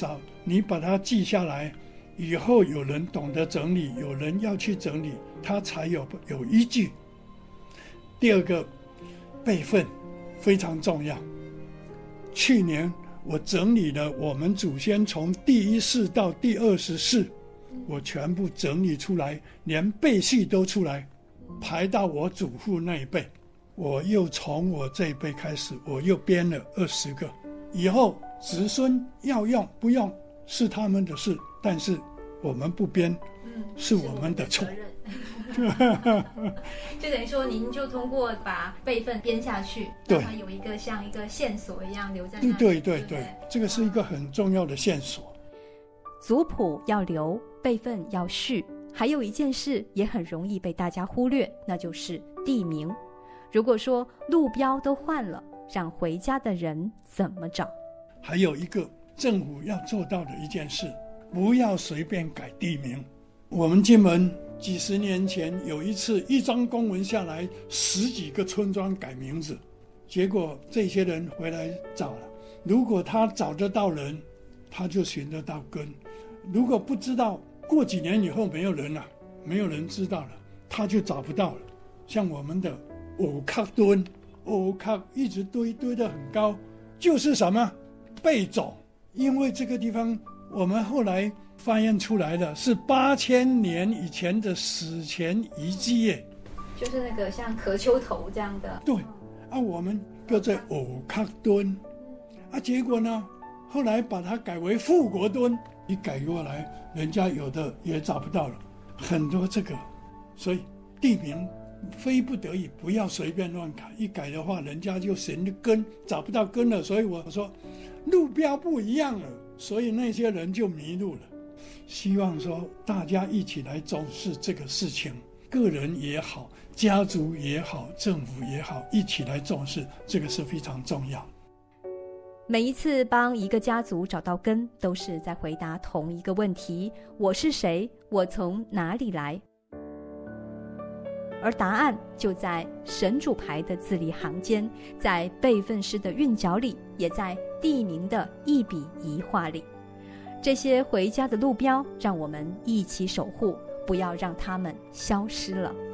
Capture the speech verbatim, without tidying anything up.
少你把它记下来，以后有人懂得整理，有人要去整理，它才有有依据。第二个，辈分非常重要。去年我整理了我们祖先从第一世到第二十世，我全部整理出来，连辈序都出来，排到我祖父那一辈。我又从我这一辈开始，我又编了二十个。以后子孙要用不用是他们的事，但是我们不编，嗯、是我们的错。 就等于说，您就通过把辈分编下去，让它有一个像一个线索一样留在那里。 对对 对, 对，这个是一个很重要的线索。 族谱要留，辈分要续，还有一件事也很容易被大家忽略，那就是地名。如果说路标都换了，让回家的人怎么找？ 还有一个政府要做到的一件事，不要随便改地名。我们金门几十年前有一次，一张公文下来，十几个村庄改名字，结果这些人回来找了。如果他找得到人，他就寻得到根；如果不知道，过几年以后没有人了，没有人知道了，他就找不到了。像我们的藕壳墩，藕壳一直堆堆得很高，就是什么辈种，因为这个地方我们后来发现出来的是八千年以前的史前遗迹耶， 就是那个像壳丘头这样的。 对，啊，我们搁在藕壳墩，啊，结果呢，后来把它改为富国墩，一改过来，人家有的也找不到了，很多这个，所以地名非不得已不要随便乱改，一改的话，人家就寻根找不到根了。所以我说，路标不一样了，所以那些人就迷路了。希望说大家一起来重视这个事情，个人也好，家族也好，政府也好，一起来重视，这个是非常重要。 每一次帮一个家族找到根，都是在回答同一个问题：我是谁？我从哪里来？而答案就在神主牌的字里行间，在辈分诗的韵脚里，也在地名的一笔一画里。这些回家的路标，让我们一起守护，不要让它们消失了。